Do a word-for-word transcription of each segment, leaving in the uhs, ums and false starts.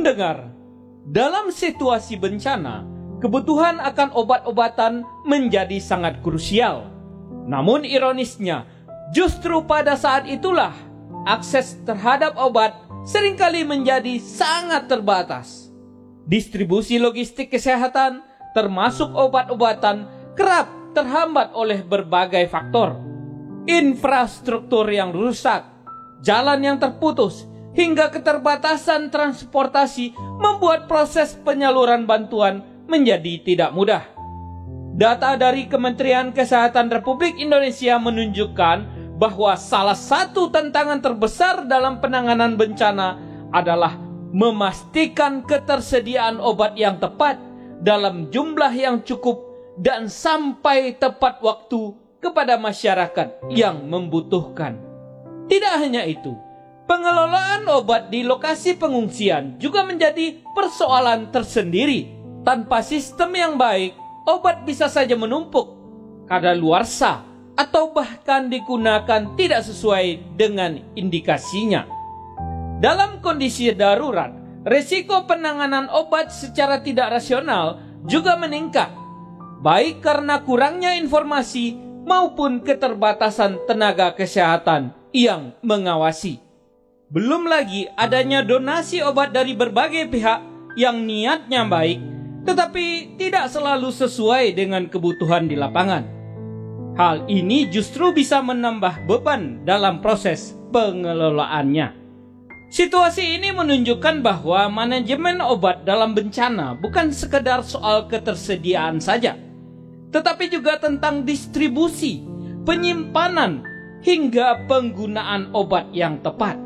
Pendengar, dalam situasi bencana, kebutuhan akan obat-obatan menjadi sangat krusial. Namun ironisnya, justru pada saat itulah akses terhadap obat seringkali menjadi sangat terbatas. Distribusi logistik kesehatan, termasuk obat-obatan, kerap terhambat oleh berbagai faktor. Infrastruktur yang rusak, jalan yang terputus, hingga keterbatasan transportasi membuat proses penyaluran bantuan menjadi tidak mudah. Data dari Kementerian Kesehatan Republik Indonesia menunjukkan bahwa salah satu tantangan terbesar dalam penanganan bencana adalah memastikan ketersediaan obat yang tepat dalam jumlah yang cukup dan sampai tepat waktu kepada masyarakat yang membutuhkan. Tidak hanya itu, pengelolaan obat di lokasi pengungsian juga menjadi persoalan tersendiri. Tanpa sistem yang baik, obat bisa saja menumpuk, kadaluarsa, atau bahkan digunakan tidak sesuai dengan indikasinya. Dalam kondisi darurat, risiko penanganan obat secara tidak rasional juga meningkat, baik karena kurangnya informasi maupun keterbatasan tenaga kesehatan yang mengawasi. Belum lagi adanya donasi obat dari berbagai pihak yang niatnya baik, tetapi tidak selalu sesuai dengan kebutuhan di lapangan. Hal ini justru bisa menambah beban dalam proses pengelolaannya. Situasi ini menunjukkan bahwa manajemen obat dalam bencana bukan sekedar soal ketersediaan saja, tetapi juga tentang distribusi, penyimpanan, hingga penggunaan obat yang tepat.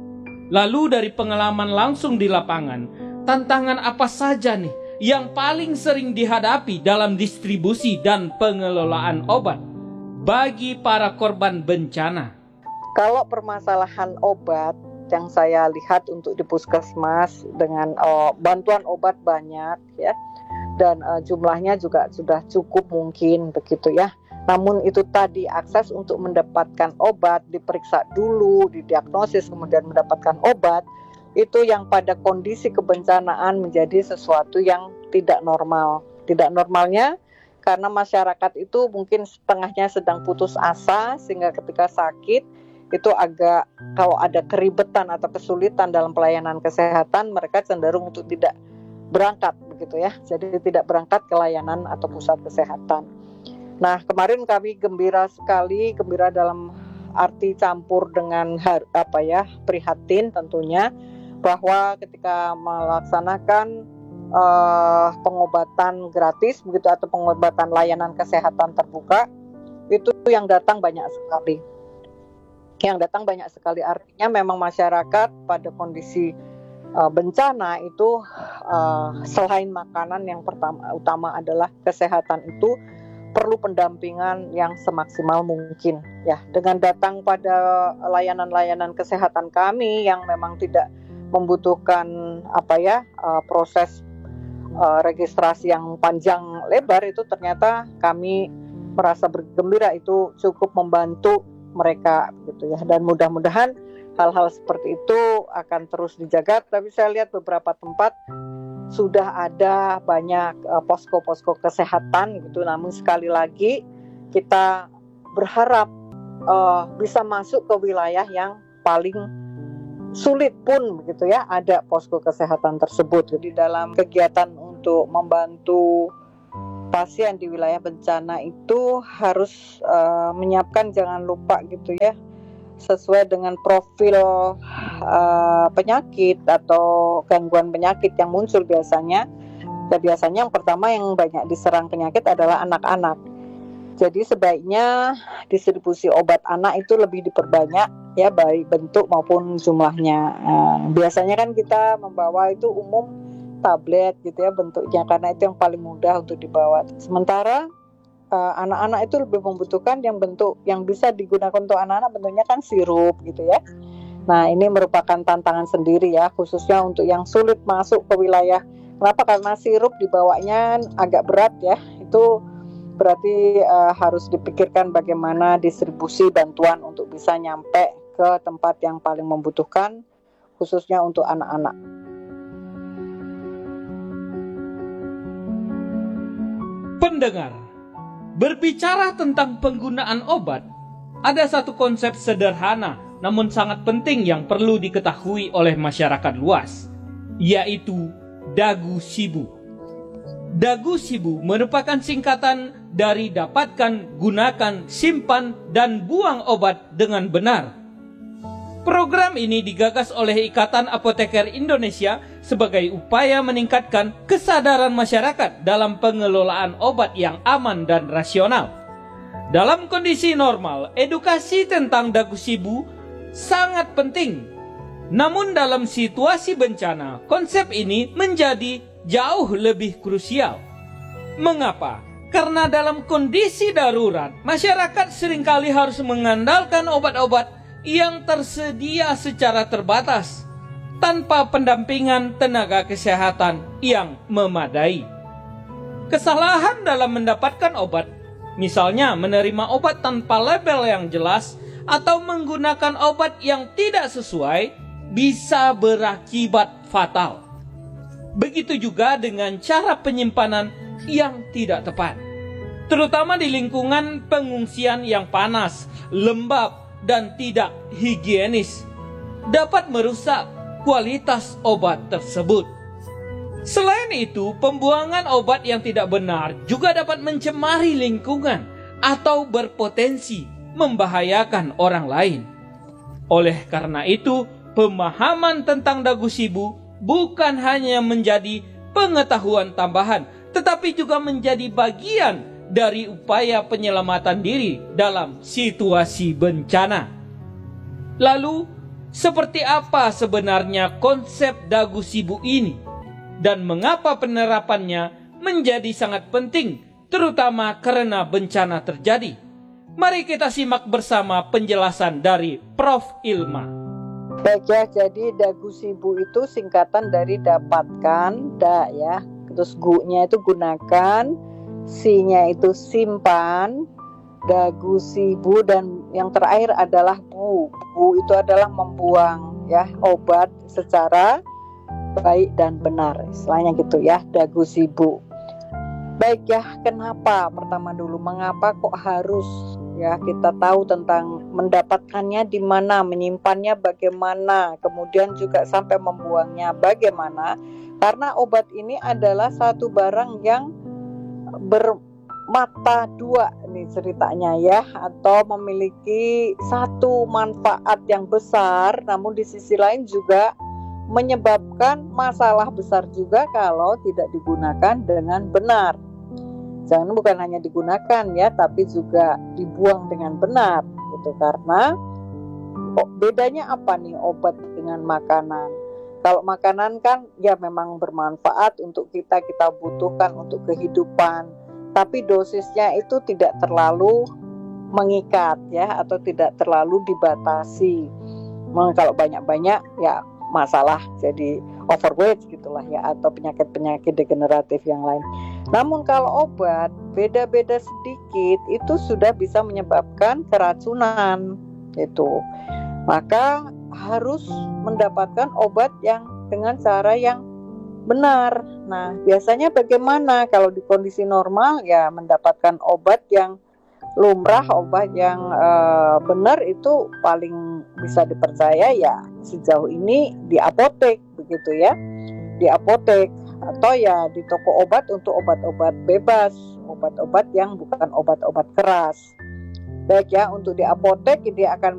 Lalu dari pengalaman langsung di lapangan, tantangan apa saja nih yang paling sering dihadapi dalam distribusi dan pengelolaan obat bagi para korban bencana? Kalau permasalahan obat yang saya lihat untuk di puskesmas dengan oh, bantuan obat banyak ya, dan uh, jumlahnya juga sudah cukup mungkin begitu ya. Namun itu tadi akses untuk mendapatkan obat, diperiksa dulu, didiagnosis, kemudian mendapatkan obat, itu yang pada kondisi kebencanaan menjadi sesuatu yang tidak normal. Tidak normalnya karena masyarakat itu mungkin setengahnya sedang putus asa, sehingga ketika sakit itu agak, kalau ada keribetan atau kesulitan dalam pelayanan kesehatan, mereka cenderung untuk tidak berangkat begitu ya. Jadi tidak berangkat ke layanan atau pusat kesehatan. Nah, kemarin kami gembira sekali, gembira dalam arti campur dengan apa ya, prihatin tentunya, bahwa ketika melaksanakan uh, pengobatan gratis begitu atau pengobatan layanan kesehatan terbuka, itu yang datang banyak sekali. Yang datang banyak sekali artinya memang masyarakat pada kondisi uh, bencana itu uh, selain makanan yang pertama utama adalah kesehatan itu perlu pendampingan yang semaksimal mungkin ya. Dengan datang pada layanan-layanan kesehatan kami yang memang tidak membutuhkan apa ya uh, proses uh, registrasi yang panjang lebar, itu ternyata kami merasa bergembira itu cukup membantu mereka gitu ya. Dan mudah-mudahan hal-hal seperti itu akan terus dijaga. Tapi saya lihat beberapa tempat sudah ada banyak uh, posko-posko kesehatan gitu. Namun sekali lagi kita berharap uh, bisa masuk ke wilayah yang paling sulit pun begitu ya, ada posko kesehatan tersebut. Jadi dalam kegiatan untuk membantu pasien di wilayah bencana itu harus uh, menyiapkan, jangan lupa gitu ya, sesuai dengan profil uh, penyakit atau gangguan penyakit yang muncul biasanya. Dan biasanya yang pertama yang banyak diserang penyakit adalah anak-anak. Jadi sebaiknya distribusi obat anak itu lebih diperbanyak ya, baik bentuk maupun jumlahnya. Nah, biasanya kan kita membawa itu umum tablet gitu ya bentuknya, karena itu yang paling mudah untuk dibawa. Sementara uh, anak-anak itu lebih membutuhkan yang bentuk yang bisa digunakan untuk anak-anak, bentuknya kan sirup gitu ya. Nah, ini merupakan tantangan sendiri ya, khususnya untuk yang sulit masuk ke wilayah. Kenapa? Karena sirup dibawanya agak berat ya. Itu berarti uh, harus dipikirkan bagaimana distribusi bantuan untuk bisa nyampe ke tempat yang paling membutuhkan, khususnya untuk anak-anak. pendengar, berbicara tentang penggunaan obat, ada satu konsep sederhana namun sangat penting yang perlu diketahui oleh masyarakat luas, yaitu dagu sibu. Dagu sibu merupakan singkatan dari dapatkan, gunakan, simpan, dan buang obat dengan benar. Program ini digagas oleh Ikatan Apoteker Indonesia sebagai upaya meningkatkan kesadaran masyarakat dalam pengelolaan obat yang aman dan rasional. Dalam kondisi normal, edukasi tentang dagu sibu sangat penting. Namun dalam situasi bencana, konsep ini menjadi jauh lebih krusial. Mengapa? Karena dalam kondisi darurat, masyarakat seringkali harus mengandalkan obat-obat yang tersedia secara terbatas, tanpa pendampingan tenaga kesehatan yang memadai. Kesalahan dalam mendapatkan obat, misalnya menerima obat tanpa label yang jelas, atau menggunakan obat yang tidak sesuai, bisa berakibat fatal. Begitu juga dengan cara penyimpanan yang tidak tepat, terutama di lingkungan pengungsian yang panas, lembab, dan tidak higienis, dapat merusak kualitas obat tersebut. Selain itu, pembuangan obat yang tidak benar juga dapat mencemari lingkungan atau berpotensi membahayakan orang lain. Oleh karena itu, pemahaman tentang dagu sibu bukan hanya menjadi pengetahuan tambahan, tetapi juga menjadi bagian dari upaya penyelamatan diri dalam situasi bencana. Lalu, seperti apa sebenarnya konsep dagu sibu ini? Dan mengapa penerapannya menjadi sangat penting, terutama karena bencana terjadi? Mari kita simak bersama penjelasan dari Profesor Ilma. Baik ya, jadi dagu sibu itu singkatan dari dapatkan, da ya, terus gu-nya itu gunakan, si-nya itu simpan, dagu sibu, dan yang terakhir adalah bu. Bu itu adalah membuang ya obat secara baik dan benar, istilahnya gitu ya, dagu sibu. Baik ya, kenapa? Pertama dulu, mengapa kok harus ya kita tahu tentang mendapatkannya di mana, menyimpannya bagaimana, kemudian juga sampai membuangnya bagaimana? Karena obat ini adalah satu barang yang bermata dua nih ceritanya ya, atau memiliki satu manfaat yang besar, namun di sisi lain juga menyebabkan masalah besar juga kalau tidak digunakan dengan benar. Jangan bukan hanya digunakan ya, tapi juga dibuang dengan benar gitu. Karena oh, bedanya apa nih obat dengan makanan? Kalau makanan kan ya memang bermanfaat untuk kita, kita butuhkan untuk kehidupan, tapi dosisnya itu tidak terlalu mengikat ya, atau tidak terlalu dibatasi. Memang kalau banyak-banyak ya masalah, jadi overweight gitulah ya, atau penyakit-penyakit degeneratif yang lain. Namun kalau obat beda-beda sedikit itu sudah bisa menyebabkan keracunan gitu. Maka harus mendapatkan obat yang dengan cara yang benar. Nah, biasanya bagaimana kalau di kondisi normal ya, mendapatkan obat yang lumrah, obat yang uh, benar itu paling bisa dipercaya ya sejauh ini di apotek begitu ya, di apotek atau ya di toko obat untuk obat-obat bebas, obat-obat yang bukan obat-obat keras. Baik ya, untuk di apotek dia akan